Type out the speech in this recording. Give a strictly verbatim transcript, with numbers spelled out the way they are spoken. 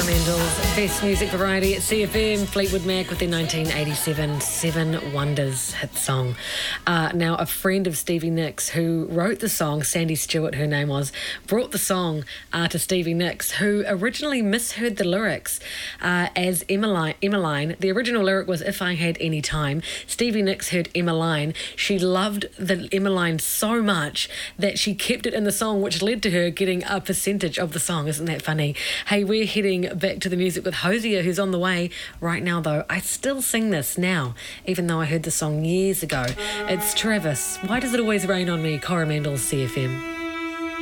Coromandel's Best Music Variety at C F M. Fleetwood Mac with their nineteen eighty-seven Seven Wonders hit song. Uh, now, a friend of Stevie Nicks who wrote the song, Sandy Stewart, her name was, brought the song uh, to Stevie Nicks, who originally misheard the lyrics uh, as Emmeline. Emmeline. The original lyric was "If I Had Any Time." Stevie Nicks heard Emmeline. She loved the Emmeline so much that she kept it in the song, which led to her getting a percentage of the song. Isn't that funny? Hey, we're heading back to the music with Hosier, who's on the way right now, though. I still sing this now, even though I heard the song years ago. It's Travis. Why Does It Always Rain on Me? Coromandel's C F M.